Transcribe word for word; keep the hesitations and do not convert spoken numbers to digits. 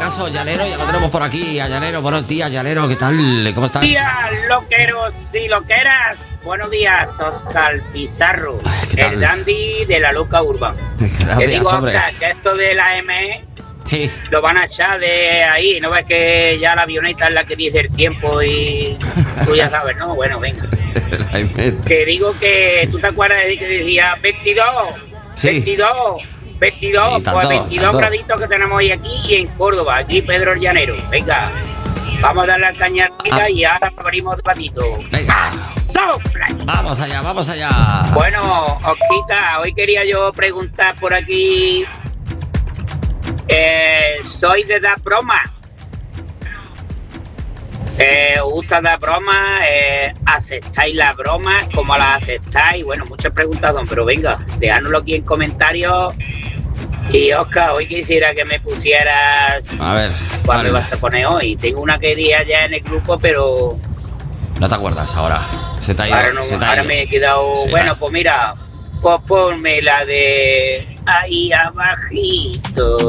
caso, Llanero, ya lo tenemos por aquí. A Llanero, buenos días, Llanero, ¿qué tal? ¿Cómo estás? Buenos días, loqueros y loqueras. Buenos días, Oscar Pizarro, el dandy de la loca urban. Gracias, Te digo, hombre. Oscar, que esto de la M E Sí. lo van a echar de ahí. ¿No ves que ya la avioneta es la que dice el tiempo y tú ya sabes, no? Bueno, venga. Te digo que tú te acuerdas de que decía veintidós, Sí. veintidós, veintidós, Sí, tanto, pues veintidós tanto. graditos que tenemos hoy aquí y en Córdoba, aquí Pedro el Llanero. Venga, vamos a darle la cañadita Ah. y ahora abrimos platito. Venga. ¡Sopla! Vamos allá, vamos allá. Bueno, Osquita, hoy quería yo preguntar por aquí. Eh, soy de dar broma. Eh, ¿Os gusta dar broma? Eh, ¿Aceptáis las bromas? ¿Cómo las aceptáis? Bueno, muchas preguntas, don, pero venga, dejádnoslo aquí en comentarios. Y Oscar, hoy quisiera que me pusieras. A ver, ¿Cuál vale. me vas a poner hoy? Tengo una que di ya en el grupo, pero No te acuerdas ahora. Se te ha ido. ahora, no, se te ha ahora ido. me he quedado. Sí, bueno, va. pues mira, pues ponme la de ahí abajito.